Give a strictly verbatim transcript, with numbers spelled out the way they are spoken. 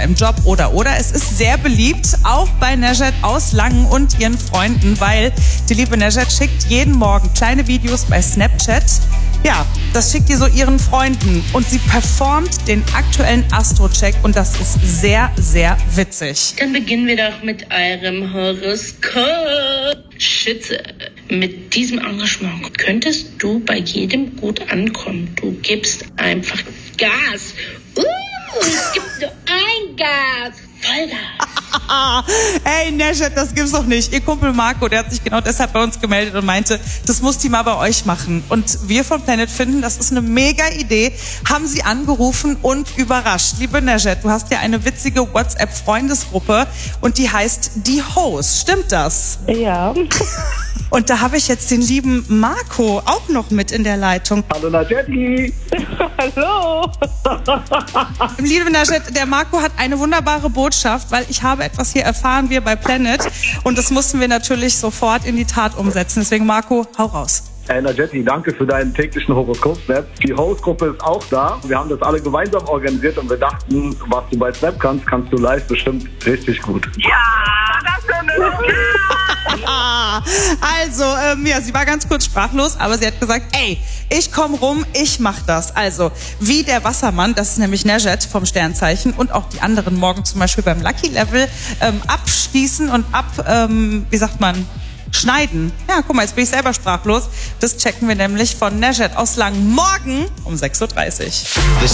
im Job oder oder. Es ist sehr beliebt, auch bei Nejat aus Langen und ihren Freunden, weil die liebe Nejat schickt jeden Morgen kleine Videos bei Snapchat. Ja, das schickt ihr so ihren Freunden und sie performt den aktuellen Astro-Check und das ist sehr, sehr witzig. Dann beginnen wir doch mit eurem Horoskop. Schütze, mit diesem Engagement könntest du bei jedem gut ankommen. Du gibst einfach Gas. Uh, es gibt nur ein Gas. Vollgas. Hey Nejat, das gibt's doch nicht. Ihr Kumpel Marco, der hat sich genau deshalb bei uns gemeldet und meinte, das muss die mal bei euch machen. Und wir von Planet finden, das ist eine mega Idee, haben sie angerufen und überrascht. Liebe Nejat, du hast ja eine witzige WhatsApp-Freundesgruppe und die heißt Die Host. Stimmt das? Ja. Und da habe ich jetzt den lieben Marco auch noch mit in der Leitung. Hallo Najati. Hallo. Liebe Nejat, der Marco hat eine wunderbare Botschaft, weil ich habe etwas hier erfahren, wir bei Planet. Und das mussten wir natürlich sofort in die Tat umsetzen. Deswegen Marco, hau raus. Hey Najati, danke für deinen täglichen Horoskop-Snap. Die Host-Gruppe ist auch da. Wir haben das alle gemeinsam organisiert und wir dachten, was du bei Snap kannst, kannst du live bestimmt richtig gut. Ja, das ist Also, ähm, ja, sie war ganz kurz sprachlos, aber sie hat gesagt, ey, ich komme rum, ich mach das. Also, wie der Wassermann, das ist nämlich Nejat vom Sternzeichen und auch die anderen morgen zum Beispiel beim Lucky Level ähm, abschließen und ab, ähm, wie sagt man, schneiden. Ja, guck mal, jetzt bin ich selber sprachlos. Das checken wir nämlich von Nejat aus Langen morgen um sechs Uhr dreißig.